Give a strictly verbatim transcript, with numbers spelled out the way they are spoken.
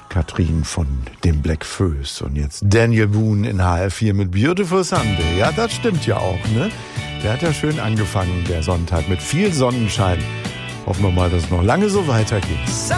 Katrin von dem Black Föß. Und jetzt Daniel Boone in H R vier mit Beautiful Sunday. Ja, das stimmt ja auch, ne? Der hat ja schön angefangen, der Sonntag, mit viel Sonnenschein. Hoffen wir mal, dass es noch lange so weitergeht.